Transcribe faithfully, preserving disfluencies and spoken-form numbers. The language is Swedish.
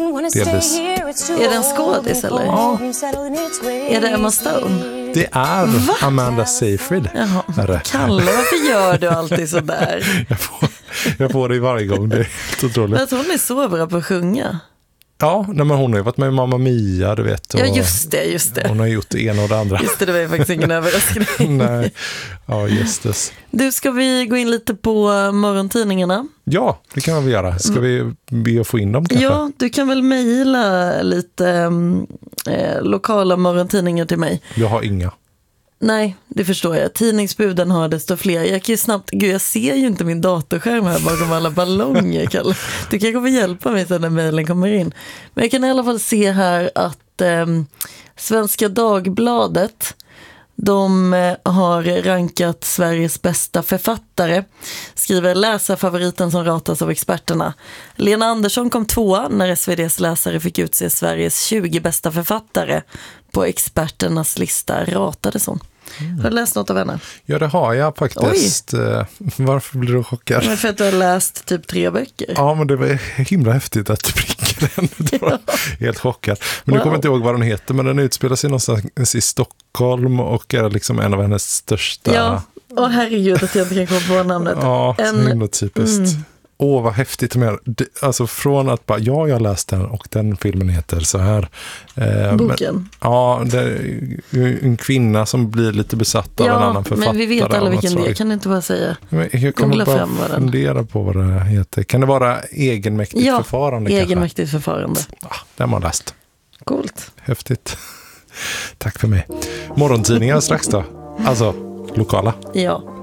delvis. Är det en skådis eller? Ja. Är det Emma Stone? Det är Va? Amanda Seyfried. Jaha. Kalle, varför gör du alltid så där? jag, får, jag får det varje gång, det är helt otroligt. Men hon är så bra på att sjunga. Ja, nej, men hon har ju varit med i Mamma Mia, du vet. Och ja, just det, just det. Hon har gjort det ena och det andra. Just det, det var ju faktiskt ingen överraskning. Nej, ja, just det. Du, ska vi gå in lite på morgontidningarna? Ja, det kan vi göra. Ska vi be att få in dem kanske? Ja, du kan väl mejla lite eh, lokala morgontidningar till mig. Jag har inga. Nej, det förstår jag. Tidningsbuden har desto fler. Jag kan ju snabbt, gud jag ser ju inte min datorskärm här bakom alla ballonger, Kalle. Du kanske får hjälpa mig sen när mejlen kommer in. Men jag kan i alla fall se här att eh, Svenska Dagbladet, de eh, har rankat Sveriges bästa författare. Skriver läsarfavoriten som ratas av experterna. Lena Andersson kom tvåa när S V D:s läsare fick utse Sveriges tjugo bästa författare. På experternas lista ratades hon. Mm. Har du läst något av henne? Ja, det har jag faktiskt. Oj. Varför blir du chockad? Men för att du har läst typ tre böcker. Ja, men det var himla häftigt att du prickade den. Det var ja. Helt chockad. Men wow. Du kommer inte ihåg vad den heter, men den utspelar sig någonstans i Stockholm och är liksom en av hennes största... Ja, och herregud att jag inte kan komma på namnet. Ja, en... så himla typiskt. Mm. Åh, vad häftigt med det. Alltså från att bara, ja, jag läste den och den filmen heter så här. Eh, Boken? Men, ja, det är en kvinna som blir lite besatt av ja, en annan författare. Ja, men vi vet alla vilken det är. Kan du inte bara säga? Men jag kan Googla bara fram vad den. Fundera på vad det heter. Kan det vara egenmäktigt ja, förfarande? Ja, egenmäktigt förfarande. Ja, det har man läst. Coolt. Häftigt. Tack för mig. Morgontidningar strax då. Alltså, lokala. Ja.